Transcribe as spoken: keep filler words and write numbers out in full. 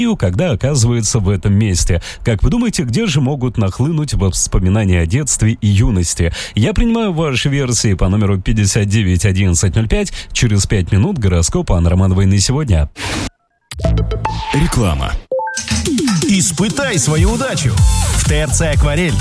когда оказывается в этом месте. Как вы думаете, где же могут нахлынуть воспоминания о детстве и юности? Я принимаю ваши версии по номеру пятьдесят девять одиннадцать ноль пять. Через пять минут гороскоп Анны Романовой на сегодня. Реклама. Испытай свою удачу в ТРЦ «Акварель».